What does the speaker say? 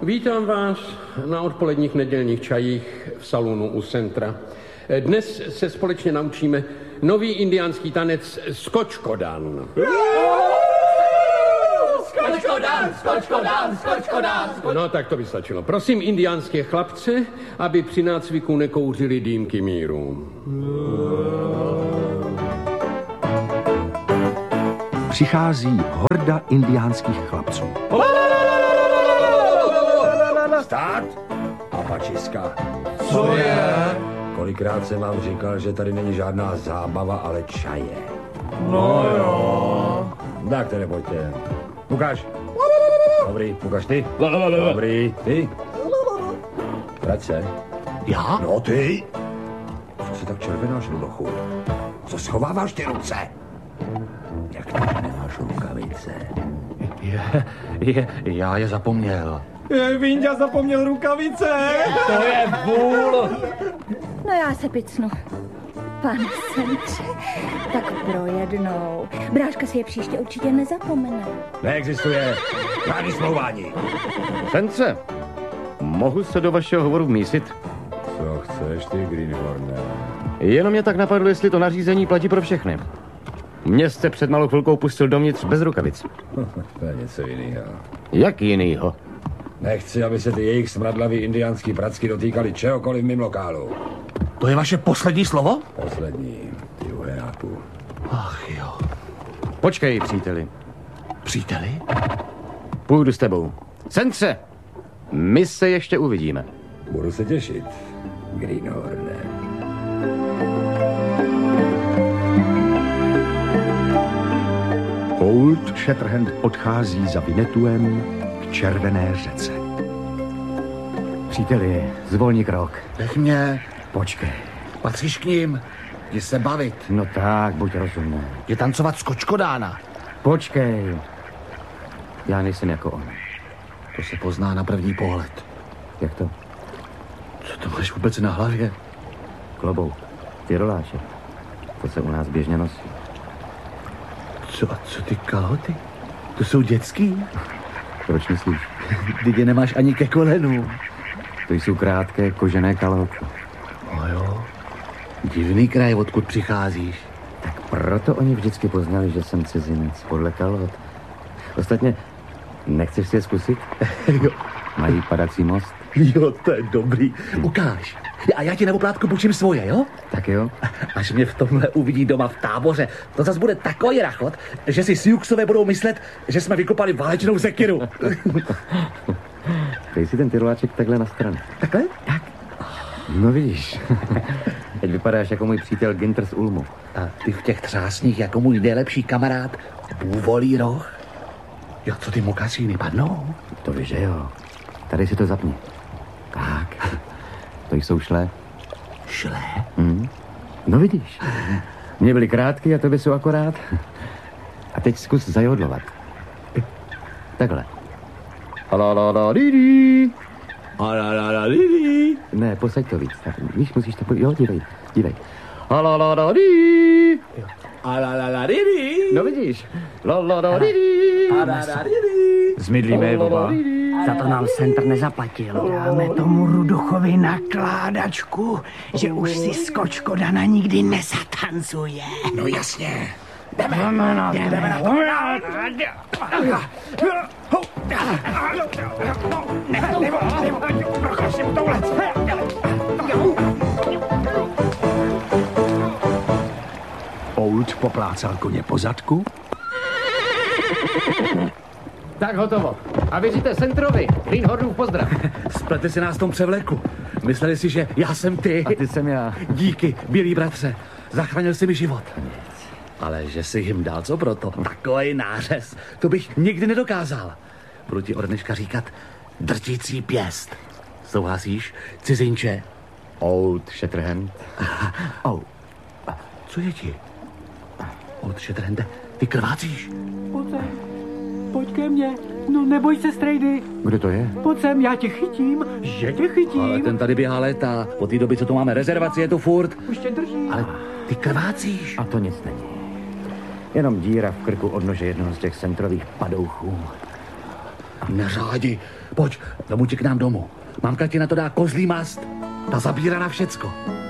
Vítám vás na odpoledních nedělních čajích v salonu u centra. Dnes se společně naučíme nový indiánský tanec skočkodan. Skočkodan. No tak to by stačilo. Prosím indiánské chlapce, aby při nácviku nekouřili dýmky míru. Přichází horda indiánských chlapců. Stát a pačiska. Co je? Kolikrát jsem vám říkal, že tady není žádná zábava, ale čaje. No jo. Tak tedy pojďte. Ukáž. Dobrý, ukáž ty. Dobrý, ty. Vrať se. Já? No ty. Co si tak červenáš, Ludochu? Co schováváš ty ruce? Jak to, že nemáš rukavice? Já je zapomněl. Vinďa zapomněl rukavice. To je vůl. No já se picnu. Pane centře, tak pro jednou. Bráška si je příště určitě nezapomene. Neexistuje žádný smlouvání. Centře, mohu se do vašeho hovoru vmísit? Co chceš ty, Greenhorne? Jenom mě tak napadlo, jestli to nařízení platí pro všechny. Mě jste před malou chvilkou pustil dovnitř bez rukavic. To je něco jiného. Jak jinýho? Nechci, aby se ty jejich smradlavý indiánský pracky dotýkali čehokoliv mimo lokálu. To je vaše poslední slovo? Poslední, ty uheráku. Ach jo. Počkej, příteli. Příteli? Půjdu s tebou. Centře, my se ještě uvidíme. Budu se těšit, Greenhorne. Old Shatterhand odchází za Vinetuem k červené řece. Příteli, zvolni krok. Nech mě. Počkej. Patříš k ním. Jdi se bavit. No tak, buď rozumný. Jdi tancovat skočkodána. Počkej. Já nejsem jako on. To se pozná na první pohled. Jak to? Co to máš vůbec na hlavě? Klobouk. Tyroláček. To se u nás běžně nosí. Co ty kalhoty? To jsou dětský? Proč myslíš? Ty je nemáš ani ke kolenům. To jsou krátké kožené kalhoty. No jo. Divný kraj, odkud přicházíš. Tak proto oni vždycky poznali, že jsem cizinec podle kalhot. Ostatně, nechceš si je zkusit? Jo. Mají padací most? Jo, to je dobrý. Ukáž. A já ti na oplátku půjčím svoje, jo? Tak jo. Až mě v tomhle uvidí doma v táboře, to zas bude takový rachot, že si Siuxové budou myslet, že jsme vykopali válečnou sekiru. Dej si ten tyroláček takhle na stranu. Takhle? Tak. No vidíš. Teď vypadáš jako můj přítel Ginter z Ulmu. A ty v těch třásních jako můj nejlepší kamarád Bůvolí roh. Jo, co ty mokasíny padnou? To víš, že jo. Tady si to zapni. Tak. To jsou šle. Šle? No vidíš. Mě byly krátky a tobě jsou akorát. A teď zkus zajodlovat. Takhle. Alalalali. Alalalali. Ne, posaď to víc. Tak, víš, musíš to... Jo, dívej. Alalalali. Alalalali. No vidíš. Lalalali. Zmidlíme, Boba. Za to nám centr nezaplatil. Dáme tomu Ruduchovi nakládačku, že už si skočkodana nikdy nezatancuje. No jasně. Jdeme na to. Old poplácal koně po zadku. Tak hotovo. A věříte centrovi. Greenhornův pozdrav. Splete si nás v tom převleku. Mysleli si, že já jsem ty. A ty jsem já. Díky, bílý bratře. Zachránil jsi mi život. Ale že jsi jim dal co proto? Takovej nářez. To bych nikdy nedokázal. Budu ti od dneška říkat drtící pěst. Souhlasíš, cizinče? Old Shatterhand. Co je ti? Old Shatterhande, ty krvácíš. Pojď ke mně. No neboj se, strejdy. Kdo to je? Pojď sem, já tě chytím. Že tě chytím. Ale ten tady běhá léta. Po té doby, co tu máme rezervaci, je tu furt. Už tě drží. Ale ty krvácíš. A to nic není. Jenom díra v krku od nože jednoho z těch centrových padouchů. Neřádi. Pojď, vemu tě k nám domů. Mamka ti na to dá kozlí mast. Ta zabírá na všecko.